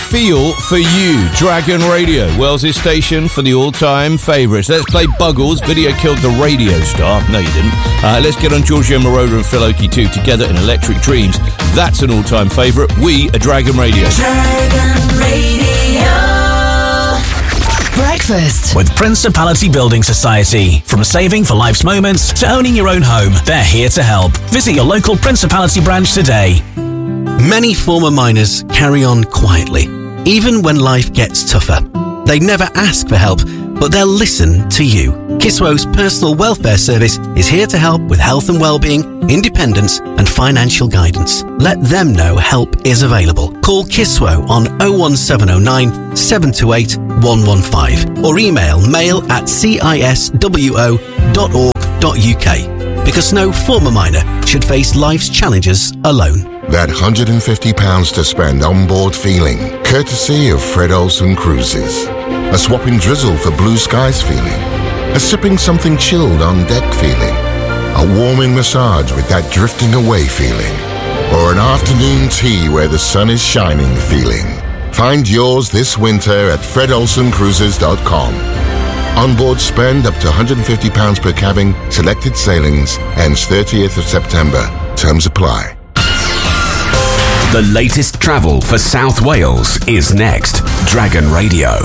feel for you. Dragon Radio, Wales' station for the all-time favourites. Let's play Buggles. Video killed the radio star. No, you didn't. Let's get on Giorgio Moroder and Phil Oakey too together in Electric Dreams. That's an all-time favourite. We are Dragon Radio. Dragon Radio. Breakfast with Principality Building Society. From saving for life's moments to owning your own home, they're here to help. Visit your local Principality branch today. Many former miners carry on quietly, even when life gets tougher. They never ask for help, but they'll listen to you. Kiswo's personal welfare service is here to help with health and well-being, independence and financial guidance. Let them know help is available. Call Kiswo on 01709 728 115 or email mail@ciswo.org.uk, because no former miner should face life's challenges alone. That £150 to spend on board feeling, courtesy of Fred Olsen Cruises. A swapping drizzle for blue skies feeling. A sipping something chilled on deck feeling. A warming massage with that drifting away feeling. Or an afternoon tea where the sun is shining feeling. Find yours this winter at fredolsencruises.com. Onboard spend up to £150 per cabin, selected sailings, ends 30th of September. Terms apply. The latest travel for South Wales is next. Dragon Radio.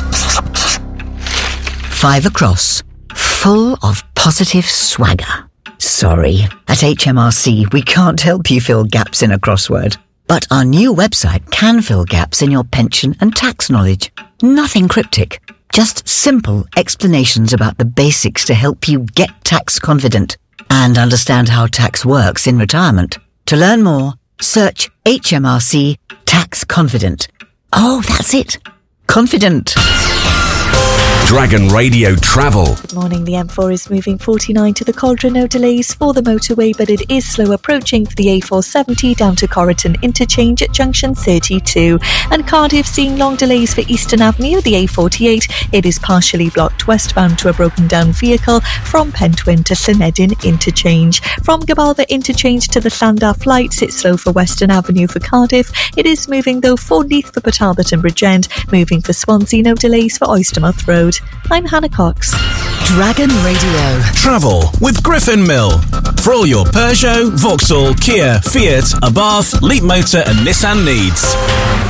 5 across, full of positive swagger. Sorry, at HMRC we can't help you fill gaps in a crossword. But our new website can fill gaps in your pension and tax knowledge. Nothing cryptic, just simple explanations about the basics to help you get tax confident and understand how tax works in retirement. To learn more, search HMRC Tax Confident. Oh, that's it. Confident. Dragon Radio Travel. Good morning. The M4 is moving 49 to the Cauldron. No delays for the motorway, but it is slow approaching for the A470 down to Corriton Interchange at junction 32. And Cardiff seeing long delays for Eastern Avenue, the A48. It is partially blocked westbound to a broken down vehicle from Pentwyn to Llanedin Interchange. From Gabalva Interchange to the Llandaff Lights, it's slow for Western Avenue for Cardiff. It is moving though for Leith for Port Talbot and Bridgend. Moving for Swansea, no delays for Oystermouth Road. I'm Hannah Cox. Dragon Radio. Travel with Griffin Mill. For all your Peugeot, Vauxhall, Kia, Fiat, Abarth, Leap Motor and Nissan needs.